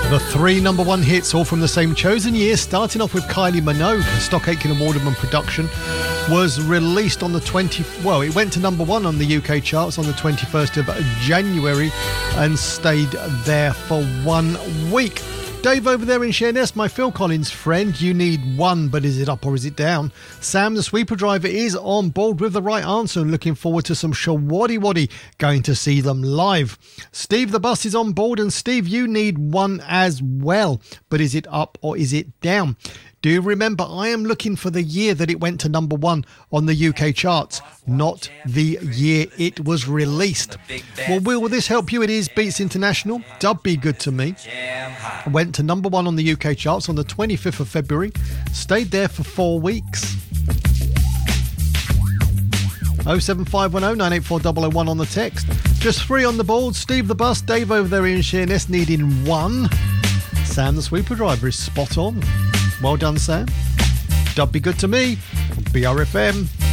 The three number one hits, all from the same chosen year, starting off with Kylie Minogue. Stock Aitken and Waterman production, was released on the it went to number one on the UK charts on the 21st of January and stayed there for 1 week. Dave over there in Sheerness, my Phil Collins friend, You Need One, but is it up or is it down? Sam the Sweeper Driver is on board with the right answer and looking forward to some Shawaddy Waddy, going to see them live. Steve the Bus is on board, and Steve, You Need One as well, but is it up or is it down? Do you remember, I am looking for the year that it went to number one on the UK charts, not the year it was released. Well, will this help you? It is Beats International, Dub Be Good To Me. Went to number one on the UK charts on the 25th of February, stayed there for 4 weeks. 07510 984 001 on the text. Just 3 on the board. Steve the Bus, Dave over there in Sheerness needing 1. Sam the Sweeper Driver is spot on. Well done, Sam. Dub Be Good To Me, BRFM.